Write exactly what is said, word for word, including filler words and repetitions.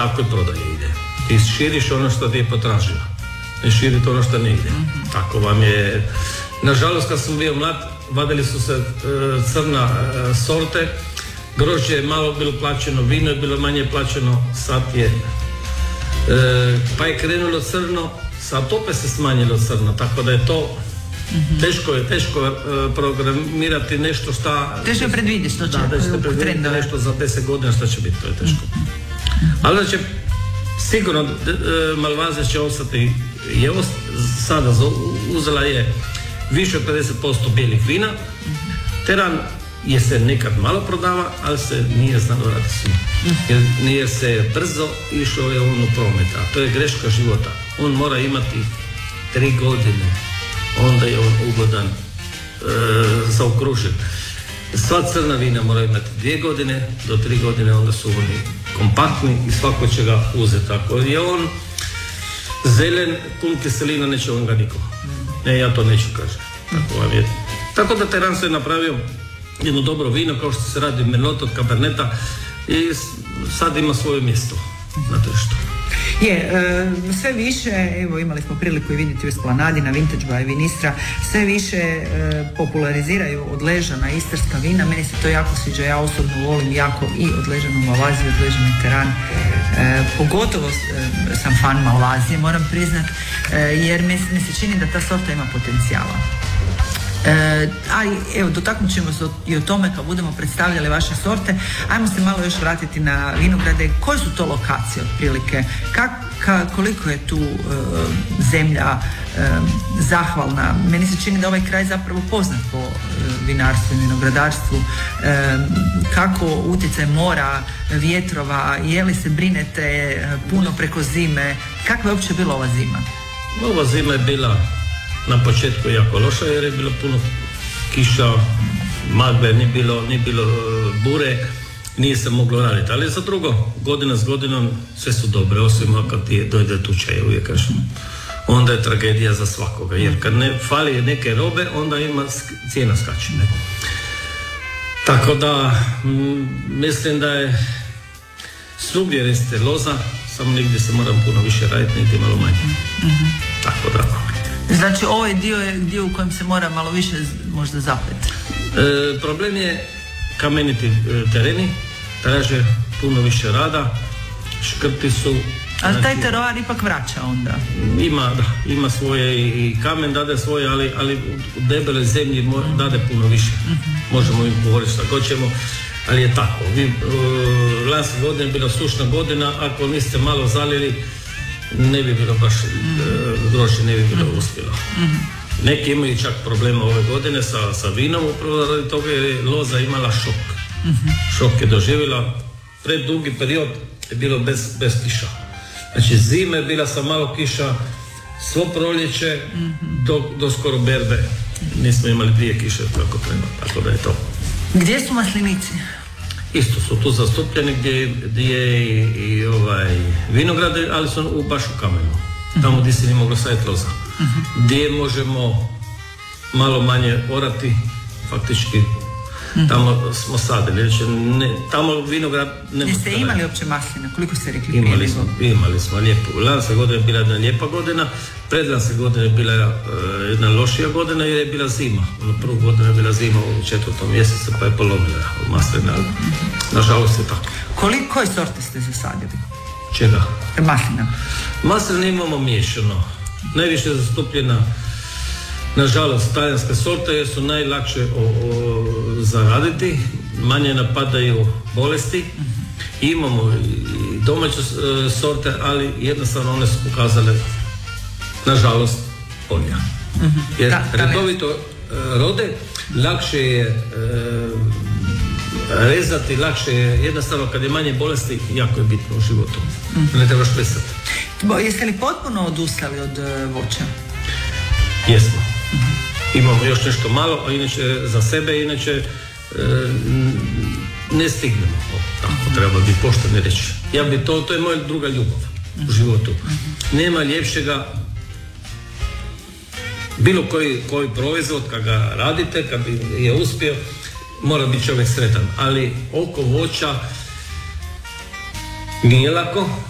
tako i prodaje ide. Ti širiš ono što ti je potražio, ne širiti ono što ne ide. Mm-hmm. Tako vam je. Nažalost, kad sam bio mlad, vadili su se e, crna e, sorte, grožđe je malo bilo plaćeno, vino je bilo manje plaćeno, sad je e, pa je krenulo crno, sad opet se smanjilo crno, tako da je to mm-hmm. teško je, teško je e, programirati nešto šta... Teško je predvidjeti što će, da, da ćete predvidjeti nešto za deset godina što će biti, to je teško. Mm-hmm. Ali da će sigurno e, Malvaze će ostati, je ost, sada uzela je više od pedeset posto bijelih vina. Teran je se nekad malo prodava, ali se nije znalo raditi svima. Jer nije se brzo išao je on u promet, a to je greška života. On mora imati tri godine, onda je on ugodan e, zaokružen. Sva crna vina mora imati dvije godine, do tri godine onda su oni kompaktni i svako će ga uzeti. Ako je on zelen, pun kiselina, neće on ga niko. Ne, ja to neću kažem. Tako vam je. Tako da Teran se je napravio jedno dobro vino, kao što se radi Merlot od Caberneta, i sad ima svoje mjesto na tržištu. Je, e, sve više, evo imali smo priliku i vidjeti u Esplanadi na Vintage by Vinistra, sve više e, populariziraju odležana istarska vina, meni se to jako sviđa, ja osobno volim jako i odležanu Malvaziju, odležani Teran, e, pogotovo e, sam fan Malvazije, moram priznat, e, jer mi, mi se čini da ta sorta ima potencijala. E, ali evo, dotaknut ćemo se i o tome kad budemo predstavljali vaše sorte. Ajmo se malo još vratiti na vinograde. Koje su to lokacije otprilike? Kak, ka, koliko je tu e, zemlja e, zahvalna? Meni se čini da ovaj kraj zapravo poznat po e, vinarstvu i vinogradarstvu. E, kako utjecaj mora, vjetrova, je li se brinete e, puno preko zime? Kakva je uopće bila ova zima? Ova zima je bila na početku jako loša jer je bilo puno kiša, magle, nije bilo, nije bilo bure, nije se moglo raditi. Ali za drugo, godina s godinom sve su dobre, osim kad ti dojde tuča, je uvijek kažem. Onda je tragedija za svakoga, jer kad ne fali neke robe, onda ima cijena skače. Ne? Tako da, m, mislim da je svugdje reste loza, samo negdje se moram puno više raditi, negdje malo manje. Mm-hmm. Tako da... Znači ovaj dio je dio u kojem se mora malo više možda zapeti. E, problem je kameniti e, tereni, traže puno više rada, škrti su. Ali znači, taj teroar ipak vraća onda. Ima, da, ima svoje i kamen dade svoje, ali, ali u debeloj zemlji mo, dade puno više. Mm-hmm. Možemo im govoriti šta god ćemo, ali je tako. Vi, e, lanske godine je bila sušna godina, ako niste malo zalili, ne bi bilo baš, mm. grožđe ne bi bilo mm. uspjelo. Mm. Neki imaju čak problema ove godine sa, sa vinom, upravo radi toga jer je loza imala šok. Mm-hmm. Šok je doživjela, predugi period je bilo bez, bez kiša. Znači zima je bila sa malo kiša, svo proljeće mm-hmm. do, do skoro berbe. Nismo imali dvije kiše kako treba, tako da je to. Gdje su maslinici? Isto su tu zastupljeni gdje, gdje je i, i ovaj, vinograde, ali su u, baš u kamenu. Tamo gdje se nije moglo staviti loza. Uh-huh. Gdje možemo malo manje orati, faktički uh-huh. tamo smo sadili. Ne, tamo vinograd ne može. Jeste imali uopće maslina? Koliko ste rekli? Imali smo, imali smo lijepo. Lanska godina je bila jedna lijepa godina, predlanska godina je bila uh, jedna lošija godina jer je bila zima. Ono prvu godinu je bila zima u četvrtom mjesecu pa je polomila maslina. Uh-huh. Nažalost je tako. Koliko koje sorte ste zasadili? Čega? Maslina. Maslina imamo miješano. Najviše je zastupljena, nažalost, talijanske sorte jer su najlakše o, o, zaraditi, manje napadaju bolesti. Uh-huh. Imamo i domaće e, sorte, ali jednostavno one su pokazale, nažalost, polja. Uh-huh. Jer da, redovito e, rode, lakše je e, rezati, lakše je, jednostavno kad je manje bolesti, jako je bitno u životu. Uh-huh. Ne trebaš prestati. Jeste li potpuno odustali od uh, voća? Jesmo. Uh-huh. Imamo još nešto malo, a inače za sebe, inače e, ne stignemo. O, tako uh-huh. treba biti pošteno reći. Ja bi to, to je moja druga ljubav uh-huh. u životu. Uh-huh. Nema ljepšega, bilo koji, koji proizvod, kad ga radite, kad bi je uspio, mora biti čovjek sretan. Ali oko voća nije lako,